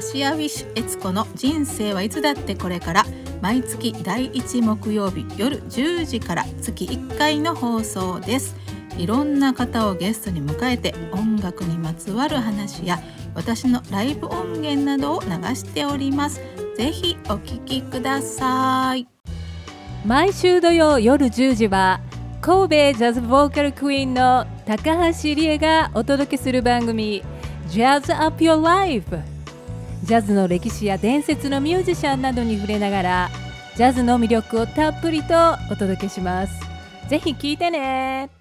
柏ウィッシュ悦子の人生はいつだってこれから、毎月第1木曜日夜10時から月1回の放送です。いろんな方をゲストに迎えて、音楽にまつわる話や私のライブ音源などを流しております。ぜひお聞きください。 毎週土曜夜10時は神戸ジャズボーカルクイーンの高橋理恵がお届けする番組 Jazz Up Your Life。 ジャズの歴史や伝説のミュージシャンなどに触れながら、ジャズの魅力をたっぷりとお届けします。ぜひ聞いてね。